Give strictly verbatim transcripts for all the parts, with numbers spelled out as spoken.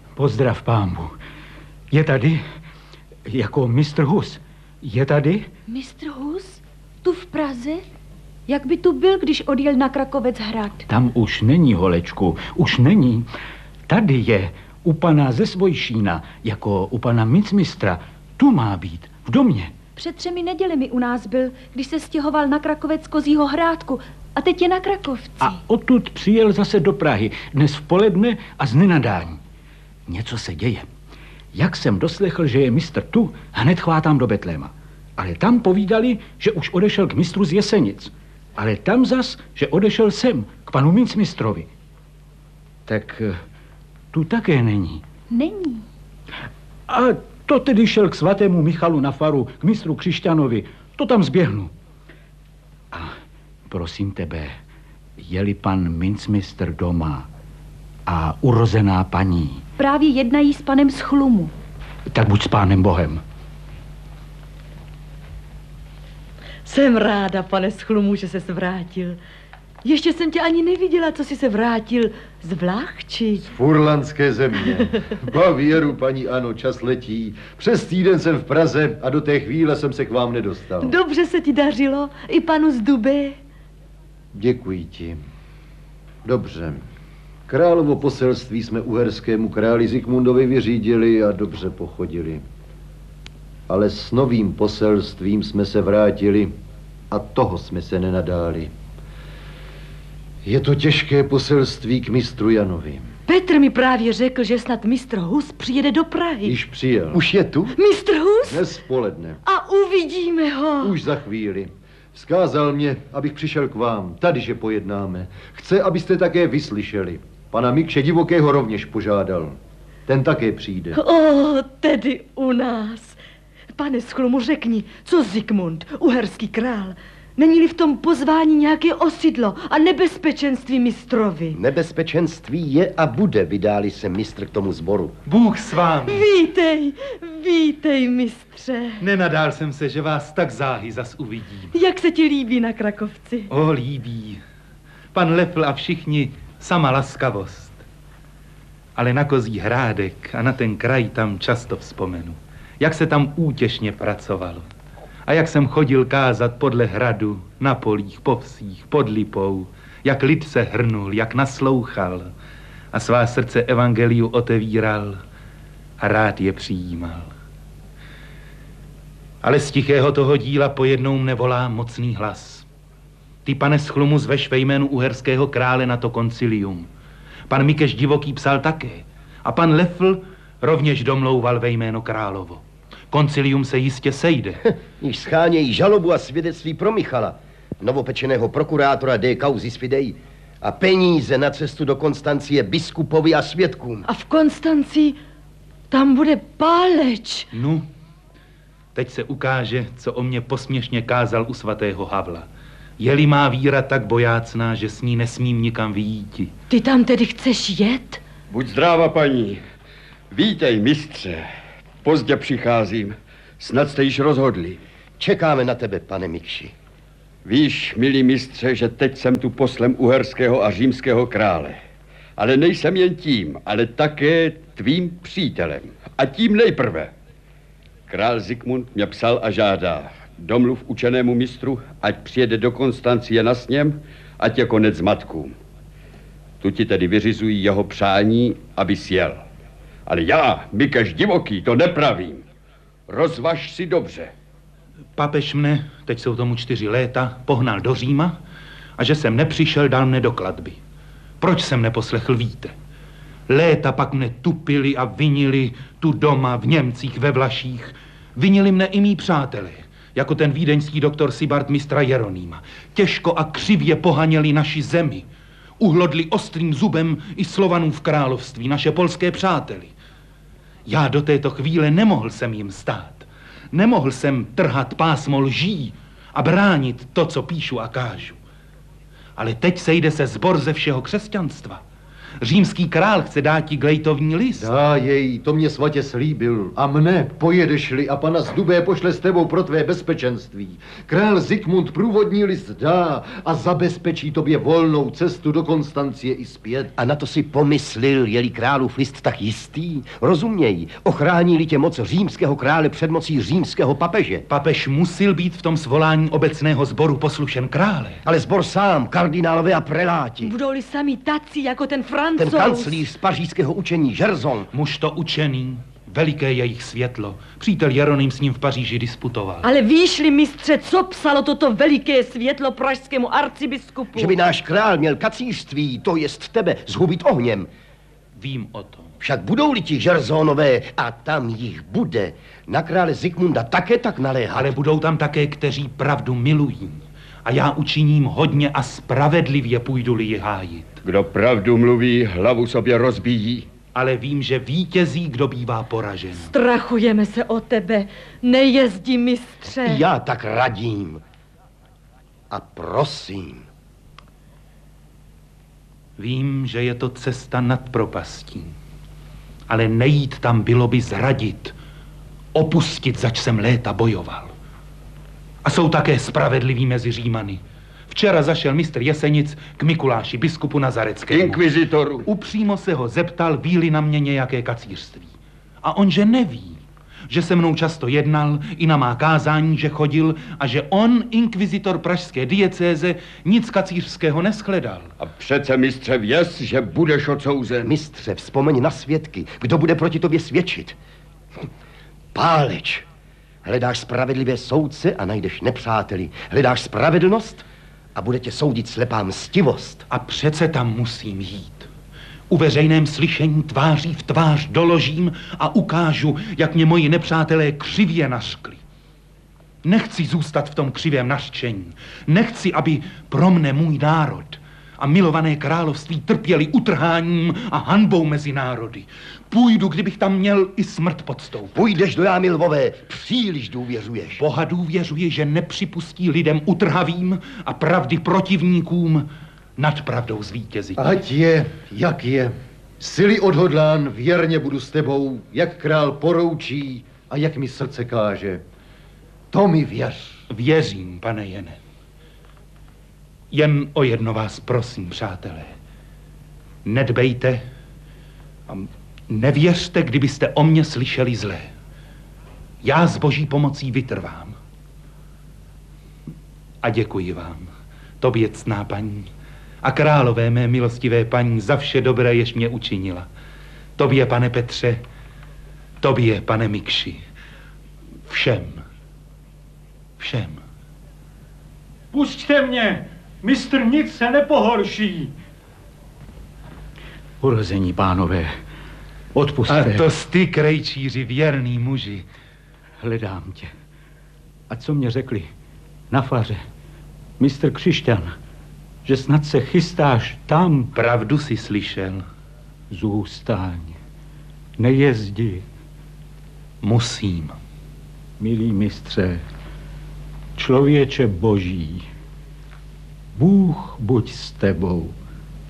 Pozdrav, pánbu. Je tady jako mistr Hus. Je tady? Mistr Hus? Tu v Praze? Jak by tu byl, když odjel na Krakovec hrad? Tam už není, holečku, už není. Tady je, u pana ze Svojšína, jako u pana micmistra. Tu má být, v domě. Před třemi nedělemi u nás byl, když se stěhoval na Krakovec z Kozího Hrádku. A teď je na Krakovci. A odtud přijel zase do Prahy, dnes v poledne a z nenadání. Něco se děje. Jak jsem doslechl, že je mistr tu, hned chvátám do Betléma. Ale tam povídali, že už odešel k mistru z Jesenic. Ale tam zas, že odešel sem, k panu micmistrovi. Tak tu také není. Není. A to tedy šel k svatému Michalu na faru, k mistru Křišťanovi. To tam zběhnu. A prosím tebe, je-li pan mincmistr doma a urozená paní? Právě jednají s panem z Chlumu. Tak buď s pánem Bohem. Jsem ráda, pane z Chlumu, že ses vrátil. Ještě jsem tě ani neviděla, co jsi se vrátil z Vláchči. Z furlandské země. Bavěru, paní Ano, čas letí. Přes týden jsem v Praze a do té chvíle jsem se k vám nedostal. Dobře se ti dařilo, i panu z Dube. Děkuji ti. Dobře. Královo poselství jsme uherskému králi Zikmundovi vyřídili a dobře pochodili. Ale s novým poselstvím jsme se vrátili a toho jsme se nenadáli. Je to těžké poselství k mistru Janovi. Petr mi právě řekl, že snad mistr Hus přijede do Prahy. Již přijel. Už je tu? Mistr Hus? Dnes v poledne. A uvidíme ho. Už za chvíli. Vzkázal mě, abych přišel k vám, tady, že pojednáme. Chce, abyste také vyslyšeli. Pana Mikše Divokého rovněž požádal. Ten také přijde. O, tedy u nás. Pane z Chlumu, řekni, co Zikmund, uherský král, není-li v tom pozvání nějaké osidlo a nebezpečenství mistrovi? Nebezpečenství je a bude, vydáli se mistr k tomu sboru. Bůh s vámi. Vítej, vítej, mistře. Nenadál jsem se, že vás tak záhy zas uvidím. Jak se ti líbí na Krakovci? O, líbí. Pan Lefl a všichni, sama laskavost. Ale na Kozí Hrádek a na ten kraj tam často vzpomenu. Jak se tam útěšně pracovalo. A jak jsem chodil kázat podle hradu, na polích, po vsích, pod lipou, jak lid se hrnul, jak naslouchal a svá srdce evangeliu otevíral a rád je přijímal. Ale z tichého toho díla pojednou mne volá mocný hlas. Ty, pane z Chlumu, zveš ve jménu uherského krále na to koncilium. Pan Mikeš Divoký psal také a pan Lefl rovněž domlouval ve jméno královo. Koncilium se jistě sejde. Již schánějí žalobu a svědectví pro Michala, novopečeného prokurátora de causas fidei, a peníze na cestu do Konstancie biskupovi a svědkům. A v Konstancii tam bude páleč. No, teď se ukáže, co o mě posměšně kázal u svatého Havla. Je-li má víra tak bojácná, že s ní nesmím nikam vyjíti. Ty tam tedy chceš jet? Buď zdráva, paní. Vítej, mistře. Pozdě přicházím. Snad jste již rozhodli. Čekáme na tebe, pane Mikši. Víš, milý mistře, že teď jsem tu poslem uherského a římského krále. Ale nejsem jen tím, ale také tvým přítelem. A tím nejprve. Král Zikmund mě psal a žádá. Domluv učenému mistru, ať přijede do Konstancie na sněm, ať je konec zmatkům. Tu ti tedy vyřizují jeho přání, aby sjel. Ale já, Mikeš Divoký, to nepravím. Rozvaž si dobře. Papež mne, teď jsou tomu čtyři léta, pohnal do Říma a že jsem nepřišel, dal mne do klatby. Proč jsem neposlechl, víte? Léta pak mne tupili a vinili tu doma, v Němcích, ve Vlaších. Vinili mne i mý přátelé, jako ten vídeňský doktor Sibart mistra Jeronýma. Těžko a křivě pohaněli naši zemi. Uhlodli ostrým zubem i Slovanův království, naše polské přáteli. Já do této chvíle nemohl jsem jim stát. Nemohl jsem trhat pásmo lží a bránit to, co píšu a kážu. Ale teď sejde se sbor ze všeho křesťanstva. Římský král chce dát ti glejtovní list. Dá jej, to mě svatě slíbil. A mne, pojedeš-li a pana z Dubé pošle s tebou pro tvé bezpečenství. Král Zikmund průvodní list dá a zabezpečí tobě volnou cestu do Konstancie i zpět. A na to si pomyslil, je-li králův list tak jistý? Rozuměj, ochrání-li tě moc římského krále před mocí římského papeže. Papež musel být v tom svolání obecného sboru poslušen krále. Ale sbor sám, kardinálové a preláti. Budou-li sami tací jako ten Francouz. Ten kanclíř z pařížského učení, Žerzon. Muž to učený, veliké jejich světlo. Přítel Jeroným s ním v Paříži disputoval. Ale víš-li, mistře, co psalo toto veliké světlo pražskému arcibiskupu? Že by náš král měl kacířství, to jest tebe, zhubit ohněm. Vím o tom. Však budou-li ti Žerzonové, a tam jich bude, na krále Zikmunda také tak naléhat. Ale budou tam také, kteří pravdu milují. A já učiním hodně a spravedlivě půjdu-li ji hájit. Kdo pravdu mluví, hlavu sobě rozbíjí. Ale vím, že vítězí, kdo bývá poražen. Strachujeme se o tebe. Nejezdí, mistře. Já tak radím. A prosím. Vím, že je to cesta nad propastí. Ale nejít tam bylo by zradit. Opustit, zač jsem léta bojoval. A jsou také spravedliví mezi Římany. Včera zašel mistr Jesenic k Mikuláši, biskupu Nazareckému. Inkvizitoru. Upřímo se ho zeptal, ví-li na mě nějaké kacířství. A on, že neví, že se mnou často jednal, i na má kázání, že chodil a že on, inkvizitor pražské diecéze, nic kacířského neschledal. A přece, mistře, věz, že budeš odsouzen. Mistře, vzpomeň na svědky. Kdo bude proti tobě svědčit? Páleč. Hledáš spravedlivé soudce a najdeš nepřáteli. Hledáš spravedlnost a bude tě soudit slepá mstivost. A přece tam musím jít. U veřejném slyšení tváří v tvář doložím a ukážu, jak mě moji nepřátelé křivě nařkli. Nechci zůstat v tom křivém nařčení. Nechci, aby pro mne můj národ a milované království trpěli utrháním a hanbou mezi národy. Půjdu, kdybych tam měl i smrt podstoupit. Půjdeš do jámy lvové, příliš důvěřuješ. Boha důvěřuji, že nepřipustí lidem utrhavým a pravdy protivníkům nad pravdou zvítězit. Ať je, jak je. Sily odhodlán, věrně budu s tebou, jak král poroučí a jak mi srdce káže. To mi věř. Věřím, pane Jene. Jen o jedno vás prosím, přátelé. Nedbejte a nevěřte, kdybyste o mně slyšeli zlé. Já s boží pomocí vytrvám. A děkuji vám, tobě ctná paní, a králové mé milostivé paní, za vše dobré, jež mě učinila. Tobě, pane Petře, tobě, pane Mikši, všem, všem. Pusťte mě, mistr nic se nepohorší. Urození pánové, odpusťte. A to jsi ty, krejčíři, věrný muži. Hledám tě. A co mě řekli na faře, mistr Křišťan, že snad se chystáš tam. Pravdu si slyšel. Zůstaň, nejezdi. Musím. Milý mistře, člověče boží, Bůh buď s tebou,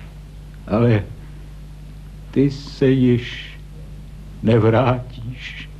ale ty se již nevrátíš.